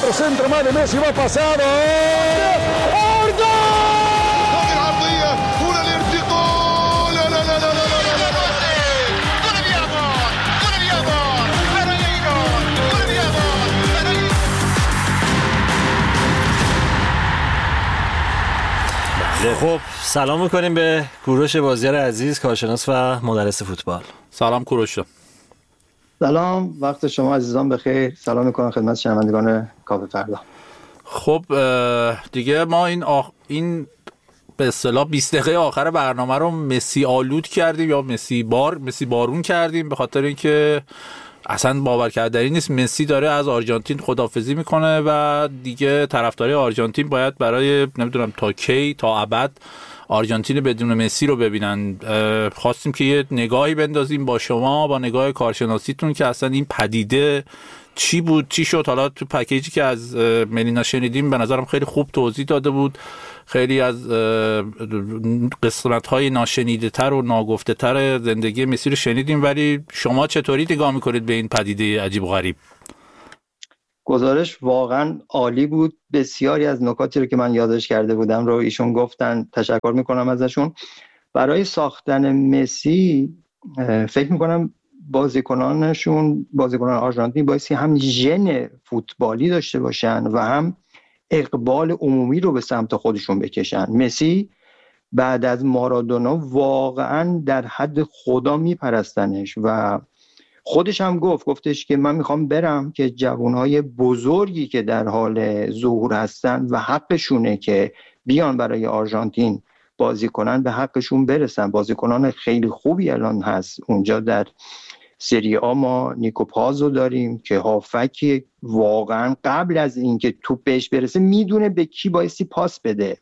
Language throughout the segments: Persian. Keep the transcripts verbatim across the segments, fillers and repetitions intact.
Otro centro más de Messi, va pasado. ¡Orda! خب سلام میکنیم به کوروش بازیار عزیز، کارشناس و مدرس فوتبال. سلام کوروش. سلام، وقت شما عزیزان بخیر. سلام میکنم خدمت شنوندگان کافه فردا. خب دیگه ما این آخ... این به اصطلاح بیست دقیقه آخر برنامه رو مسی آلود کردیم یا مسی بار مسی بارون کردیم، به خاطر اینکه اصلا باور کردنی نیست مسی داره از آرژانتین خداحافظی میکنه و دیگه طرفدارای آرژانتین باید برای نمیدونم تا کی تا ابد آرژانتین بدون مسی رو ببینن. خواستیم که یه نگاهی بندازیم با شما، با نگاه کارشناسیتون، که اصلا این پدیده چی بود، چی شد. حالا تو پکیجی که از ملینا شنیدیم به نظرم خیلی خوب توضیح داده بود، خیلی از قسمت‌های ناشنیده تر و ناگفته تر زندگی مسی رو شنیدیم، ولی شما چطوری نگاه میکنید به این پدیده عجیب و غریب؟ گزارش واقعا عالی بود. بسیاری از نکاتی رو که من یادداشت کرده بودم رو ایشون گفتن، تشکر میکنم ازشون. برای ساختن مسی فکر میکنم بازیکنانشون، بازیکنان آرژانتین بایستی هم ژن فوتبالی داشته باشن و هم اقبال عمومی رو به سمت خودشون بکشن. مسی بعد از مارادونا واقعا در حد خدا میپرستنش و خودش هم گفت گفتش که من میخوام برم که جوانهای بزرگی که در حال ظهور هستن و حقشونه که بیان برای آرژانتین بازی کنن به حقشون برسن. بازیکنان خیلی خوبی الان هست اونجا. در سری آ ما نیکو پازو داریم که هافکی واقعا قبل از اینکه توپ بهش برسه میدونه به کی بایستی پاس بده.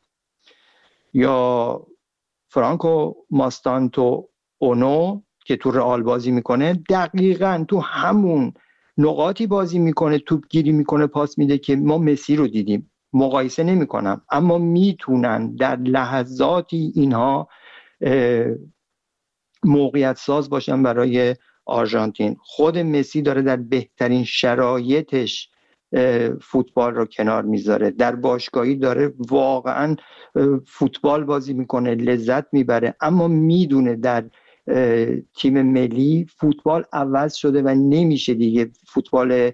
یا فرانکو ماستانتو اونو که تو رئال بازی میکنه، دقیقاً تو همون نقاطی بازی میکنه، توپ گیری میکنه، پاس میده که ما مسی رو دیدیم. مقایسه نمیکنم، اما میتونن در لحظاتی اینها موقعیت ساز باشن برای آرژانتین. خود مسی داره در بهترین شرایطش فوتبال رو کنار میذاره، در باشگاهی داره واقعا فوتبال بازی میکنه، لذت میبره، اما میدونه در تیم ملی فوتبال عوض شده و نمیشه دیگه فوتبال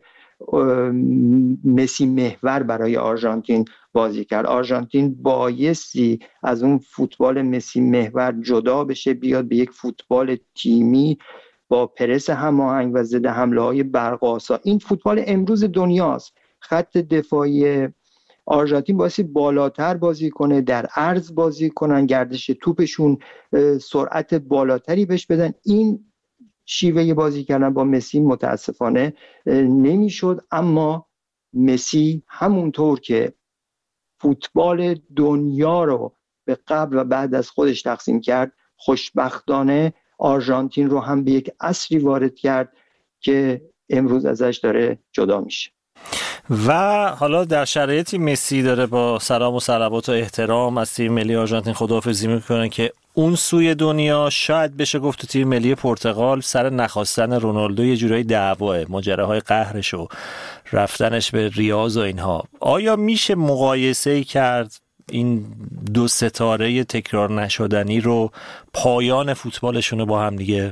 مسی محور برای آرژانتین بازی کرد. آرژانتین بایستی از اون فوتبال مسی محور جدا بشه، بیاد به یک فوتبال تیمی با پرس هماهنگ و ضد حمله های برق‌آسا. این فوتبال امروز دنیاست. خط دفاعی آرژانتین باعث بالاتر بازی کنه، در عرض بازی کنن، گردش توپشون سرعت بالاتری بهش بدن. این شیوه بازی کردن با مسی متاسفانه نمیشد، اما مسی همونطور که فوتبال دنیا رو به قبل و بعد از خودش تقسیم کرد، خوشبختانه آرژانتین رو هم به یک عصری وارد کرد که امروز ازش داره جدا میشه. و حالا در شرایطی مسی داره با سلام و صلوات و احترام از تیم ملی آرژانتین خداحافظی میکنه که اون سوی دنیا شاید بشه گفت تو تیم ملی پرتغال سر نخواستن رونالدو یه جورایی دعواه، ماجراهای قهرش و رفتنش به ریاض و اینها. آیا میشه مقایسه کرد این دو ستاره تکرار نشدنی رو، پایان فوتبالشون رو با هم دیگه؟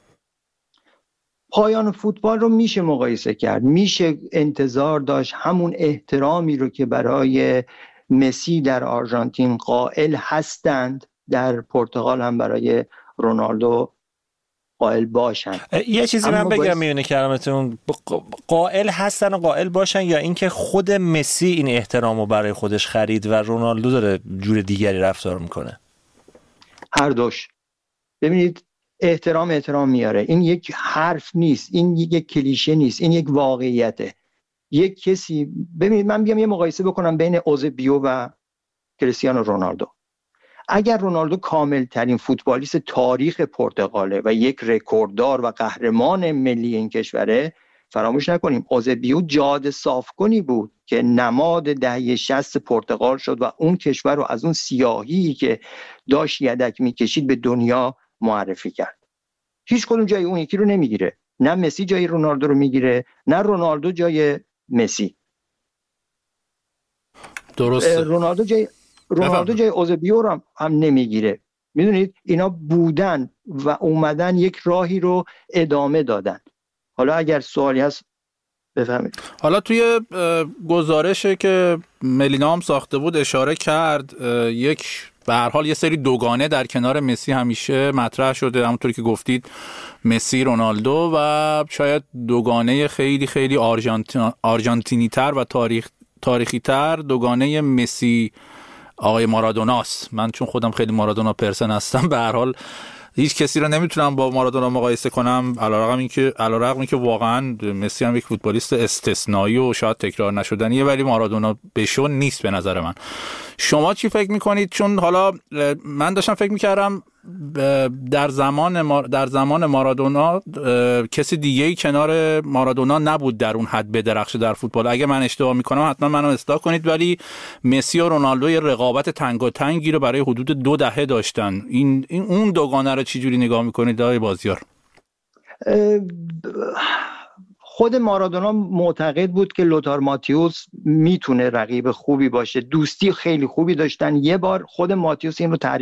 پایان فوتبال رو میشه مقایسه کرد، میشه انتظار داشت همون احترامی رو که برای مسی در آرژانتین قائل هستند در پرتغال هم برای رونالدو قائل باشن. یه چیزی من بگم میونه کرامتون، قائل هستن و قائل باشن، یا اینکه خود مسی این احترام رو برای خودش خرید و رونالدو داره جور دیگری رفتار میکنه؟ هر دوش. ببینید احترام احترام میاره، این یک حرف نیست، این یک کلیشه نیست، این یک واقعیته. یک کسی، ببینید من بیام یه مقایسه بکنم بین اوزبیو و کریستیانو رونالدو. اگر رونالدو کامل ترین فوتبالیست تاریخ پرتغاله و یک رکورددار و قهرمان ملی این کشوره، فراموش نکنیم اوزبیو جاده صافکنی بود که نماد دهه شصت پرتغال شد و اون کشور رو از اون سیاهی که داشت یدک میکشید به دنیا معرفی کرد. هیچ کدوم جای اون یکی رو نمیگیره. نه مسی جای رونالدو رو میگیره، نه رونالدو جای مسی. درسته. رونالدو جای رونالدو جای اوزبیو رو هم نمیگیره. میدونید اینا بودن و اومدن یک راهی رو ادامه دادن. حالا اگر سوالی هست بفهمید. حالا توی گزارشی که ملینا هم ساخته بود اشاره کرد یک به هر حال یه سری دوگانه در کنار مسی همیشه مطرح شده، همونطوری که گفتید مسی رونالدو و شاید دوگانه خیلی خیلی آرژانتین آرژانتینی تر و تاریخ تاریخی تر دوگانه مسی آقای مارادوناست. من چون خودم خیلی مارادونا پرسن هستم به هر حال هیچ کسی رو نمیتونم با مارادونا مقایسه کنم، علیرغم اینکه علیرغم اینکه واقعا مسی هم یک فوتبالیست استثنایی و شاید تکرار نشدنیه، ولی مارادونا بشون نیست به نظر من. شما چی فکر میکنید؟ چون حالا من داشتم فکر میکردم در زمان در زمان مارادونا کسی دیگه‌ای کنار مارادونا نبود در اون حد بدرخشه در فوتبال. اگه من اشتباه میکنم حتما منو اصلاح کنید، ولی مسی و رونالدو یه رقابت تنگاتنگی رو برای حدود دو دهه داشتن. این, این اون دوگانه رو چی جوری نگاه میکنید آقای بازیار؟ خود مارادونا معتقد بود که لوتار ماتیوس میتونه رقیب خوبی باشه، دوستی خیلی خوبی داشتن. یه بار خود ماتیوس این رو تعریف